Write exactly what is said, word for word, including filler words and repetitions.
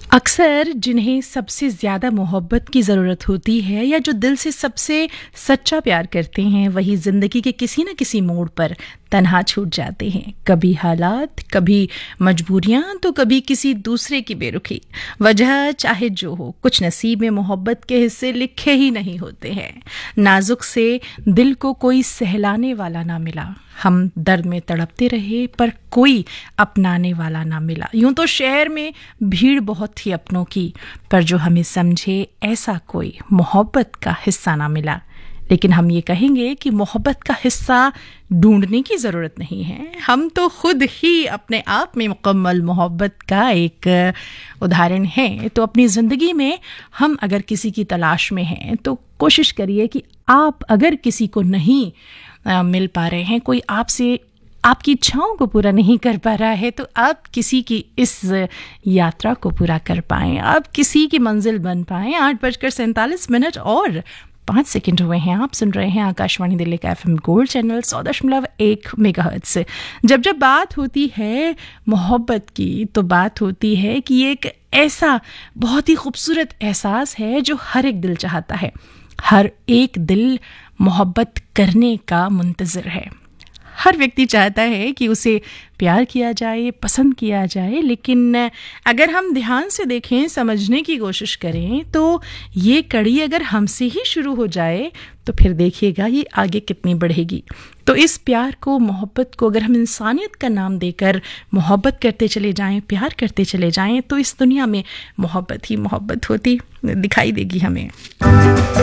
अक्सर जिन्हें सबसे ज़्यादा मोहब्बत की ज़रूरत होती है या जो दिल से सबसे सच्चा प्यार करते हैं, वही ज़िंदगी के किसी न किसी मोड़ पर तन्हा छूट जाते हैं। कभी हालात, कभी मजबूरियां, तो कभी किसी दूसरे की बेरुखी। वजह चाहे जो हो, कुछ नसीब में मोहब्बत के हिस्से लिखे ही नहीं होते हैं। नाजुक से दिल को कोई सहलाने वाला ना मिला, हम दर्द में तड़पते रहे पर कोई अपनाने वाला ना मिला। यूं तो शहर में भीड़ बहुत थी अपनों की, पर जो हमें समझे ऐसा कोई मोहब्बत का हिस्सा ना मिला। लेकिन हम ये कहेंगे कि मोहब्बत का हिस्सा ढूंढने की ज़रूरत नहीं है, हम तो खुद ही अपने आप में मुकम्मल मोहब्बत का एक उदाहरण हैं। तो अपनी ज़िंदगी में हम अगर किसी की तलाश में हैं तो कोशिश करिए कि आप अगर किसी को नहीं आ, मिल पा रहे हैं, कोई आपसे आपकी इच्छाओं को पूरा नहीं कर पा रहा है, तो आप किसी की इस यात्रा को पूरा कर पाएँ, आप किसी की मंजिल बन पाएँ। आठ बजकर सैंतालीस मिनट और पाँच सेकंड हुए हैं। आप सुन रहे हैं आकाशवाणी दिल्ली का एफ एम गोल्ड चैनल सौ दशमलव एक मेगाहर्ट्ज से। जब जब बात होती है मोहब्बत की, तो बात होती है कि एक ऐसा बहुत ही खूबसूरत एहसास है जो हर एक दिल चाहता है। हर एक दिल मोहब्बत करने का मुंतज़िर है। हर व्यक्ति चाहता है कि उसे प्यार किया जाए, पसंद किया जाए। लेकिन अगर हम ध्यान से देखें, समझने की कोशिश करें, तो ये कड़ी अगर हमसे ही शुरू हो जाए तो फिर देखिएगा ये आगे कितनी बढ़ेगी। तो इस प्यार को, मोहब्बत को अगर हम इंसानियत का नाम देकर मोहब्बत करते चले जाएं, प्यार करते चले जाएं, तो इस दुनिया में मोहब्बत ही मोहब्बत होती दिखाई देगी हमें।